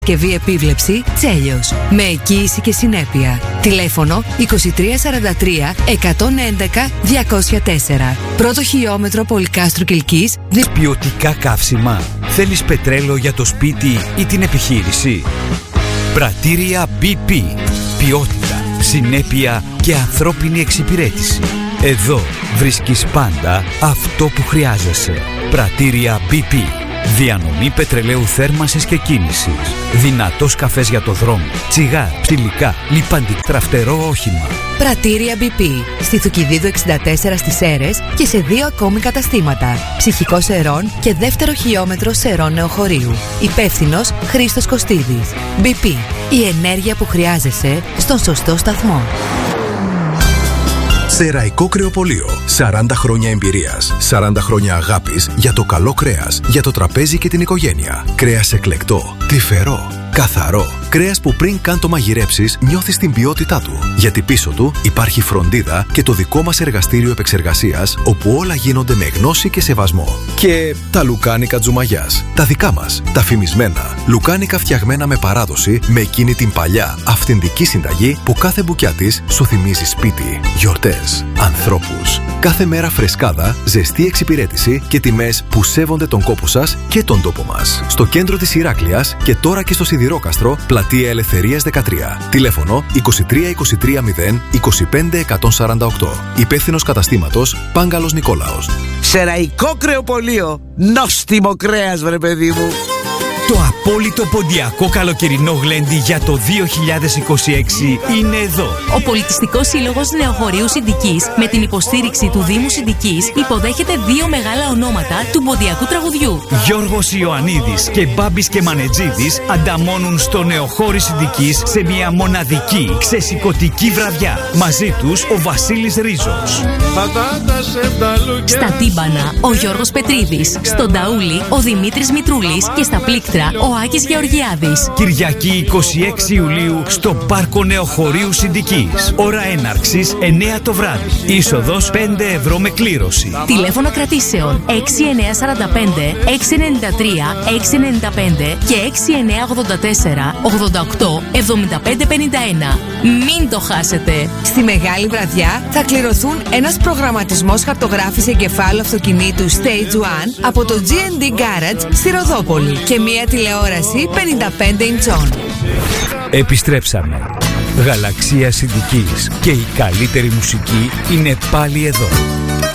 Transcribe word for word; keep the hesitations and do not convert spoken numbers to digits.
Συσκευή επίβλεψη Τσέλιος. Με εγγύηση και συνέπεια. Τηλέφωνο είκοσι τρία σαράντα τρία εκατόν έντεκα διακόσια τέσσερα. Πρώτο χιλιόμετρο Πολυκάστρου Κιλκής. Ποιοτικά καύσιμα. Θέλεις πετρέλαιο για το σπίτι ή την επιχείρηση? Πρατήρια μπι πι. Ποιότητα, συνέπεια και ανθρώπινη εξυπηρέτηση. Εδώ βρίσκεις πάντα αυτό που χρειάζεσαι. Πρατήρια μπι πι. Διανομή πετρελαίου θέρμανσης και κίνησης. Δυνατός καφές για το δρόμο. Τσιγάρα, ψιλικά, λιπαντικό, τραφτερό όχημα. Πρατήρια μπι πι. Στη Θουκυδίδου εξήντα τέσσερα στις Σέρρες και σε δύο ακόμη καταστήματα. Ψυχικός Σερών και δεύτερο χιλιόμετρο Σερών Νεοχωρίου. Υπεύθυνος Χρήστος Κωστίδης. μπι πι. Η ενέργεια που χρειάζεσαι στον σωστό σταθμό. Σεραϊκό Κρεοπωλείο. σαράντα χρόνια εμπειρίας. σαράντα χρόνια αγάπης για το καλό κρέας, για το τραπέζι και την οικογένεια. Κρέας εκλεκτό, τρυφερό, καθαρό. Κρέας που πριν καν το μαγειρέψεις νιώθεις την ποιότητά του. Γιατί πίσω του υπάρχει φροντίδα και το δικό μας εργαστήριο επεξεργασίας, όπου όλα γίνονται με γνώση και σεβασμό. Και τα λουκάνικα Τζουμαγιάς. Τα δικά μας, τα φημισμένα. Λουκάνικα φτιαγμένα με παράδοση, με εκείνη την παλιά, αυθεντική συνταγή που κάθε μπουκιά της σου θυμίζει σπίτι, γιορτές, ανθρώπους. Κάθε μέρα φρεσκάδα, ζεστή εξυπηρέτηση και τιμές που σέβονται τον κόπο σας και τον τόπο μας. Στο κέντρο της Ηράκλειας και τώρα και στο Σιδηρόκαστρο, πλατεία Ελευθερίας δεκατρία. Τηλέφωνο είκοσι τρία είκοσι τρία μηδέν είκοσι πέντε εκατόν σαράντα οκτώ. Υπεύθυνος καταστήματος Πάγκαλος Νικόλαος. Σεραϊκό Κρεοπωλείο. Νόστιμο κρέας, βρε παιδί μου. Το απόλυτο ποντιακό καλοκαιρινό γλέντι για το δύο χιλιάδες είκοσι έξι είναι εδώ. Ο Πολιτιστικός Σύλλογος Νεοχωρίου Συντικής, με την υποστήριξη του Δήμου Συντικής, υποδέχεται δύο μεγάλα ονόματα του ποντιακού τραγουδιού. Γιώργος Ιωαννίδης και Μπάμπης και Μανετζίδης ανταμώνουν στο Νεοχώρι Συντικής σε μια μοναδική ξεσηκωτική βραδιά. Μαζί τους ο Βασίλης Ρίζος. Στα τύμπανα ο Γιώργος Πετρίδης, στον ταούλι ο Δημήτρης Μητρούλης και στα πλήκτρα ο Άκης Γεωργιάδης. Κυριακή είκοσι έξι Ιουλίου στο Πάρκο Νεοχωρίου Συντικής. Ώρα έναρξης εννιά το βράδυ. Είσοδος πέντε ευρώ με κλήρωση. Τηλέφωνο κρατήσεων έξι εννιά τέσσερα πέντε έξι εννιά τρία έξι εννιά πέντε και έξι εννιά ογδόντα τέσσερα ογδόντα οκτώ εβδομήντα πέντε πενήντα ένα. Μην το χάσετε. Στη μεγάλη βραδιά θα κληρωθούν ένας προγραμματισμός χαρτογράφηση εγκεφάλου αυτοκινήτου Stage ένα από το τζι εν ντι Garage στη Ροδόπολη και μια τηλεόραση πενήντα πέντε ιντσών. Επιστρέψαμε. Γαλαξία Συντικής και η καλύτερη μουσική είναι πάλι εδώ.